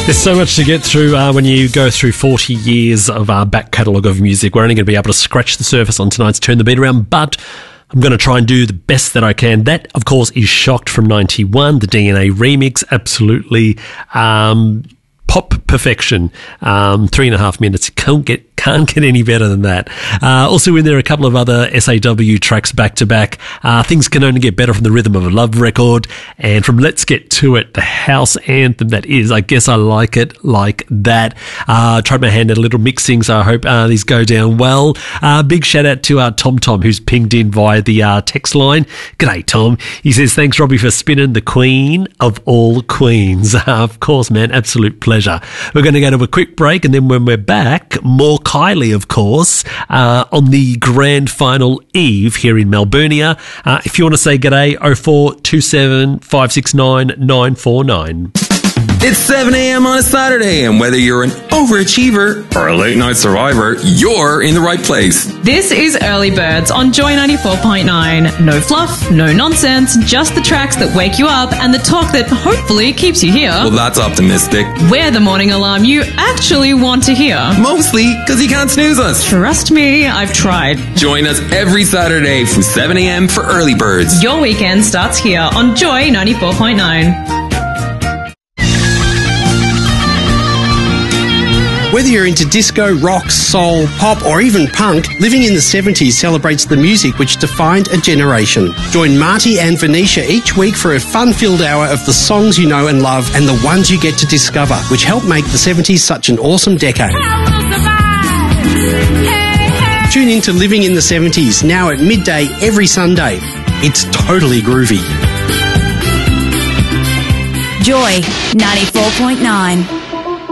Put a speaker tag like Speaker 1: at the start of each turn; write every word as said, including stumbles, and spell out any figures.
Speaker 1: There's so much to get through uh, when you go through forty years of our back catalogue of music. We're only going to be able to scratch the surface on tonight's Turn the Beat Around, but I'm going to try and do the best that I can. That, of course, is Shocked from ninety-one, the D N A remix. Absolutely um, pop perfection. Um, three and a half minutes. Can't get Can't get any better than that. Uh, also in there, a couple of other S A W tracks back-to-back. Uh, Things Can Only Get Better from the Rhythm of a Love record. And from Let's Get To It, the house anthem that is, I Guess I Like It Like That. Uh, tried my hand at a little mixing, so I hope uh, these go down well. Uh, big shout-out to uh, Tom Tom, who's pinged in via the uh, text line. G'day, Tom. He says, thanks, Robbie, for spinning the queen of all queens. Uh, of course, man, absolute pleasure. We're going to go to a quick break, and then when we're back, more Kylie, of course, uh, on the grand final eve here in Melburnia. Uh, if you want to say g'day, oh four two seven, five six nine, nine four nine.
Speaker 2: It's seven a.m. on a Saturday, and whether you're an overachiever or a late-night survivor, you're in the right place.
Speaker 3: This is Early Birds on Joy ninety-four point nine. No fluff, no nonsense, just the tracks that wake you up and the talk that hopefully keeps you here.
Speaker 2: Well, that's optimistic.
Speaker 3: We're the morning alarm you actually want to hear.
Speaker 2: Mostly because you can't snooze us.
Speaker 3: Trust me, I've tried.
Speaker 2: Join us every Saturday from seven a.m. for Early Birds.
Speaker 3: Your weekend starts here on Joy ninety-four point nine.
Speaker 4: Whether you're into disco, rock, soul, pop or even punk, Living in the seventies celebrates the music which defined a generation. Join Marty and Venetia each week for a fun-filled hour of the songs you know and love and the ones you get to discover, which helped make the seventies such an awesome decade. Tune in to Living in the seventies, now at midday every Sunday. It's totally groovy.
Speaker 5: Joy ninety-four point nine.